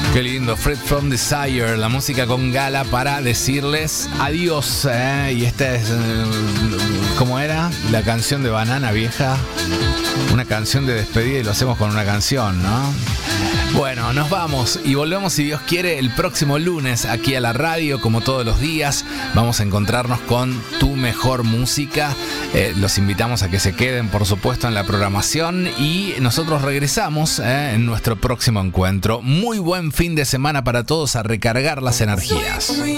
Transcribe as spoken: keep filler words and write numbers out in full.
Qué lindo, Freed from Desire, la música con Gala para decirles adiós. ¿eh? Y esta es, eh, ¿cómo era? La canción de Banana Vieja. Una canción de despedida y lo hacemos con una canción, ¿no? Bueno, nos vamos y volvemos, si Dios quiere, el próximo lunes aquí a la radio, como todos los días. Vamos a encontrarnos con tu mejor música. Eh, los invitamos a que se queden, por supuesto, en la programación y nosotros regresamos eh, en nuestro próximo encuentro. Muy buen fin de semana para todos, a recargar las energías.